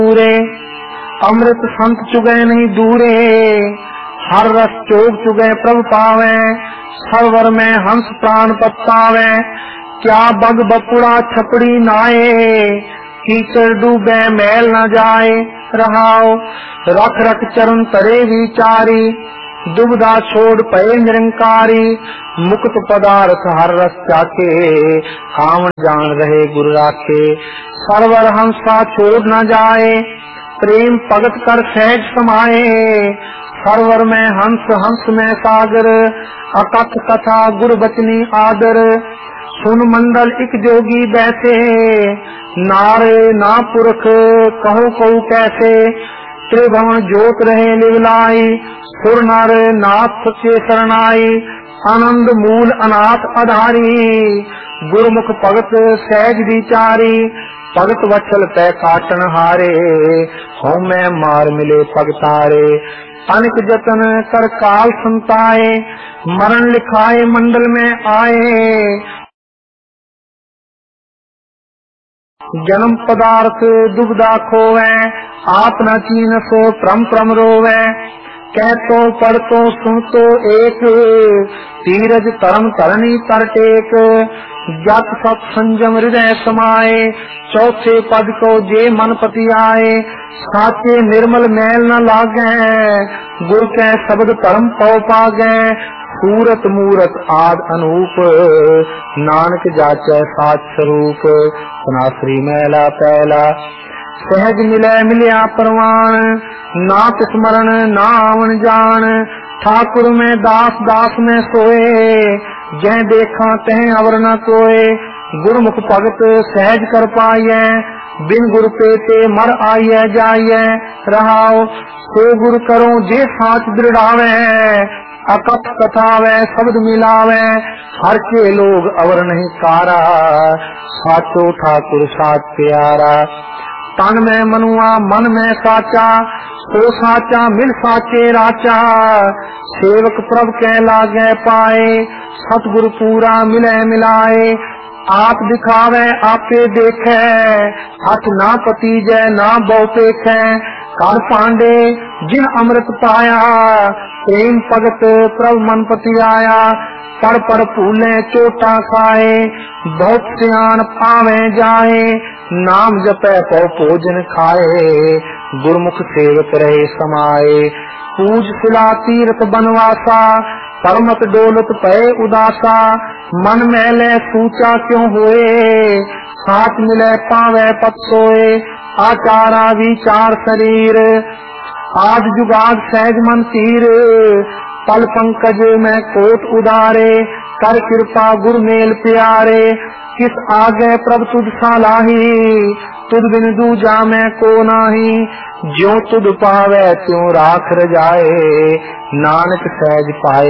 पूरे अमृत संत चुगे नहीं दूरे, हर रस चोग चुगे प्रभु पावे, सरवर में हंस प्राण पत्तावे। क्या बग बपुड़ा छपड़ी नाए, कीचड़ डूबे मैल न जाए। रहाओ रख रख चरण तरे विचारी, दुबदा छोड़ पए निरंकारी। मुक्त पदार्थ हर रस चाके, खावन जान रहे गुरु राखे। सरवर हंसा छोड़ न जाए, प्रेम भगत कर सहज समाए। सरवर में हंस हंस में सागर, अकथ कथा गुरु बचनी आदर। सुन मंडल एक जोगी बैसे, नारे ना पुरख कहो कहु कैसे। त्रिभुवन जोत रहे लिवलाई, सुर नर नाथ के शरणाई। आनंद मूल अनाथ आधारी, गुरमुख भगत सहज विचारी। भगत वत्सल पै काटन हारे, हो मैं मार मिले पग तारे। अनेक जतन कर काल संताए, मरण लिखाए मंडल में आए। जन्म पदार्थ दुबदा खोवे, आप न चीन सो प्रम प्रम रोवे। कह तो पढ़ तो सुन तो एक, तीरज धर्म धरनी तर टेक। जत सत संजम हृदय समाए, चौथे पद को जे मन पति आए। साचे निर्मल मैल न लागे, गुर के शब्द धर्म पौ पागे। सूरत मूरत आद अनूप, नानक जाचै साच स्वरूप। सनासरी मैला पैला, सहज मिलै मिलिया परवान। नाथ स्मरण नावन जान, ठाकुर में दास दास में सोए। जह देखा तह अवर न कोय, गुरमुख भगत सहज कर पाइय। बिन गुर पेते मर आइय जाइय। रहाओ सो गुर करो जे साच दृढ़ावे, अकथ कथावे शब्द मिलावे। हर के लोग अवर नहीं कारा, साचो ठाकुर साच प्यारा। तन में मनुआ मन में साचा, सो साचा मिल साचे राचा। सेवक प्रभ के लागे पाए, सतगुरु पूरा मिले मिलाए। आप दिखावे आपे देखे, हथ ना पति जय ना बहु पेखे। कर पांडे जिन अमृत पाया, प्रेम भगत प्रभ मन पति आया। पढ़ पढ़ फूले चोटा खाए, बहुत सियान पावे जाए। नाम जपै पौ भोजन खाए, गुरमुख सेवक रहे समाए। पूज सिला तीर्थ बनवासा, परमत डोलत पए उदासा। मन मैले सूचा क्यों होए, साथ मिले पावे पत सोए। आचारा विचार शरीर, आज जुगाद सहज मन तीर। पल पंकज में कोट उदारे, कर कृपा गुरु मेल प्यारे। किस आगे प्रभ तुझ सालाही, तुझ बिन दूजा मैं को नाही। ज्यों तुझ पावे त्यों राख रजाए, नानक सहज पाए।